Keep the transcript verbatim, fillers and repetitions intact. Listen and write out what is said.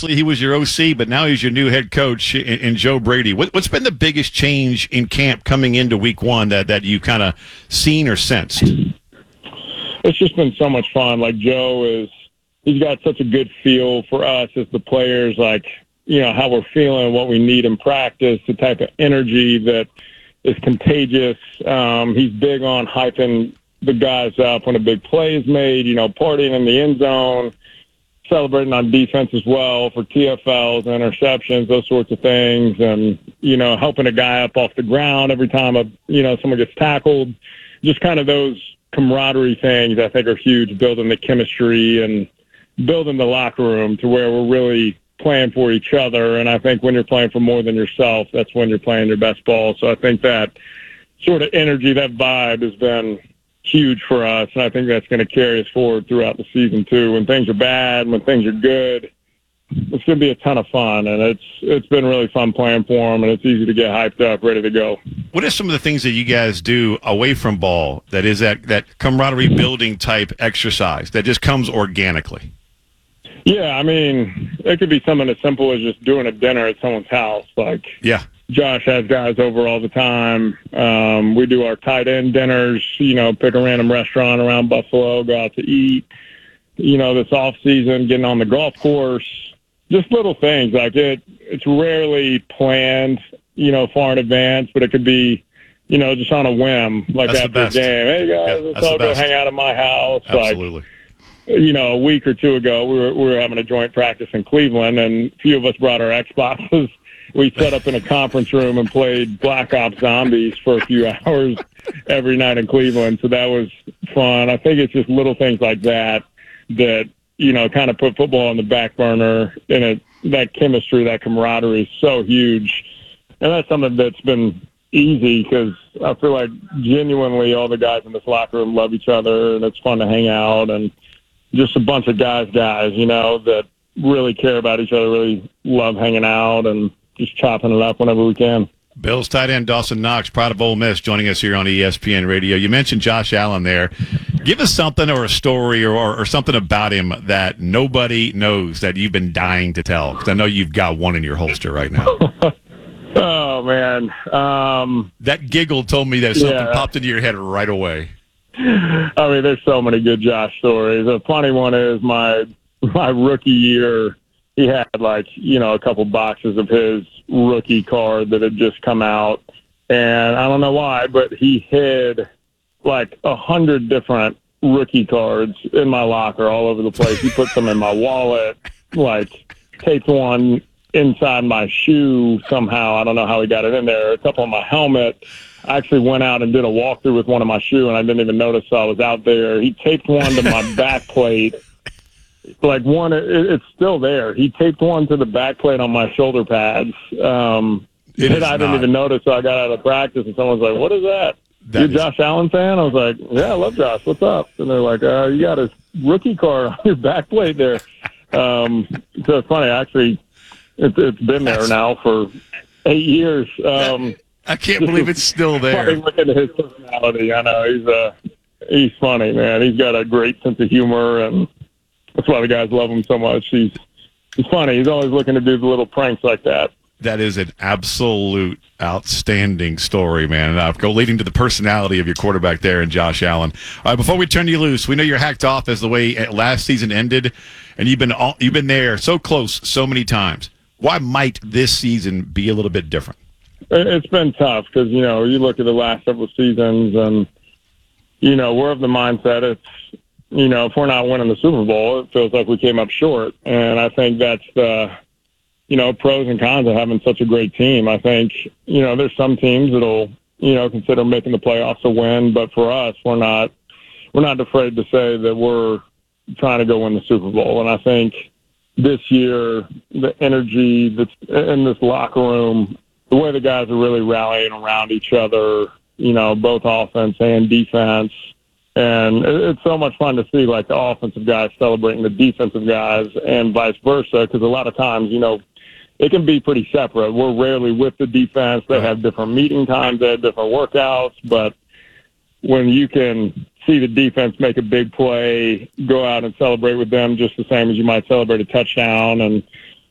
obviously he was your O C, but now he's your new head coach in, in Joe Brady. What, what's been the biggest change in camp coming into week one that, that you kind of seen or sensed? It's just been so much fun. Like, Joe is – he's got such a good feel for us as the players, like, you know, how we're feeling, what we need in practice, the type of energy that is contagious. Um, he's big on hyping the guys up when a big play is made, you know, partying in the end zone, celebrating on defense as well for T F Ls, interceptions, those sorts of things, and, you know, helping a guy up off the ground every time, a, you know, someone gets tackled. Just kind of those camaraderie things I think are huge, building the chemistry and building the locker room to where we're really playing for each other. And I think when you're playing for more than yourself, that's when you're playing your best ball. So I think that sort of energy, that vibe has been huge for us, and I think that's going to carry us forward throughout the season too. When things are bad, when things are good, it's going to be a ton of fun, and it's it's been really fun playing for them, and it's easy to get hyped up, ready to go. What are some of the things that you guys do away from ball that is that, that camaraderie building type exercise that just comes organically? Yeah, I mean, it could be something as simple as just doing a dinner at someone's house. Like, yeah. Josh has guys over all the time. Um, we do our tight end dinners, you know, pick a random restaurant around Buffalo, go out to eat. You know, this off season, getting on the golf course, just little things like it. It's rarely planned, you know, far in advance, but it could be, you know, just on a whim, like that's after a game. Hey guys, yeah, let's all go hang out at my house. Absolutely. Like, you know, a week or two ago, we were we were having a joint practice in Cleveland, and a few of us brought our Xboxes. We set up in a conference room and played Black Ops Zombies for a few hours every night in Cleveland. So that was fun. I think it's just little things like that that, you know, kind of put football on the back burner. And it, that chemistry, that camaraderie is so huge. And that's something that's been easy because I feel like genuinely all the guys in this locker room love each other, and it's fun to hang out. And just a bunch of guys, guys, you know, that really care about each other, really love hanging out and just chopping it up whenever we can. Bills tight end Dawson Knox, proud of Ole Miss, joining us here on E S P N Radio. You mentioned Josh Allen there. Give us something or a story or, or, or something about him that nobody knows that you've been dying to tell, because I know you've got one in your holster right now. Oh, man. Um, that giggle told me that something yeah. popped into your head right away. I mean, there's so many good Josh stories. A funny one is my my rookie year. He had, like, you know, a couple boxes of his rookie card that had just come out. And I don't know why, but he hid, like, a hundred different rookie cards in my locker all over the place. He put some in my wallet, like, taped one inside my shoe somehow. I don't know how he got it in there. A couple on my helmet. I actually went out and did a walkthrough with one of my shoe, and I didn't even notice I was out there. He taped one to my back plate. Like one, it, it's still there. He taped one to the back plate on my shoulder pads. Um, and I didn't not. even notice, so I got out of practice, and someone's like, "What is that? that you a is... Josh Allen fan?" I was like, "Yeah, I love Josh. What's up?" And they're like, uh, "You got his rookie card on your back plate there." Um, so it's funny. Actually, it's, it's been there That's... now for eight years. Um, I can't believe it's still there. Funny looking at his personality. I know he's uh, he's funny, man. He's got a great sense of humor, and that's why the guys love him so much. He's he's funny. He's always looking to do the little pranks like that. That is an absolute outstanding story, man. And uh, go leading to the personality of your quarterback there in Josh Allen. All right, before we turn you loose, we know you're hacked off as the way last season ended, and you've been all, you've been there so close so many times. Why might this season be a little bit different? It's been tough because, you know, you look at the last several seasons and, you know, we're of the mindset it's, you know, if we're not winning the Super Bowl, it feels like we came up short. And I think that's the, you know, pros and cons of having such a great team. I think, you know, there's some teams that'll, you know, consider making the playoffs a win. But for us, we're not, we're not afraid to say that we're trying to go win the Super Bowl. And I think this year, the energy that's in this locker room, the way the guys are really rallying around each other, you know, both offense and defense. And it's so much fun to see, like, the offensive guys celebrating the defensive guys and vice versa, because a lot of times, you know, it can be pretty separate. We're rarely with the defense. They have different meeting times. They have different workouts. But when you can see the defense make a big play, go out and celebrate with them just the same as you might celebrate a touchdown, and